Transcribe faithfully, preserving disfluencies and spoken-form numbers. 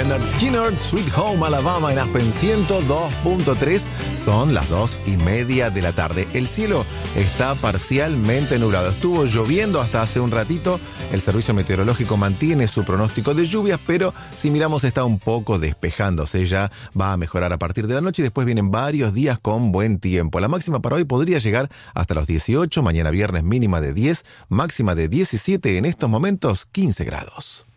Lynyrd Skynyrd, Sweet Home Alabama en Aspen ciento dos punto tres. Son las dos y media de la tarde. El cielo está parcialmente nublado. Estuvo lloviendo hasta hace un ratito. El servicio meteorológico mantiene su pronóstico de lluvias, pero si miramos está un poco despejándose. Ya va a mejorar a partir de la noche y después vienen varios días con buen tiempo. La máxima para hoy podría llegar hasta los dieciocho. Mañana viernes mínima de diez, máxima de diecisiete. En estos momentos quince grados.